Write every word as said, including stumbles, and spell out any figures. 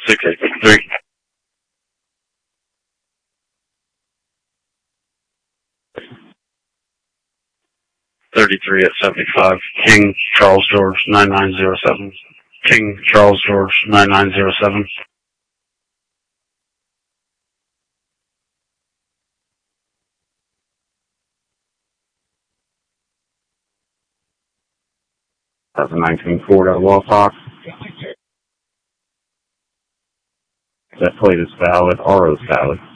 six eight three. thirty-three at seventy-five. King Charles George nine nine zero seven. King Charles George nine nine zero seven. That's a nineteen Ford at Wall Fox. That plate is valid. R O's valid.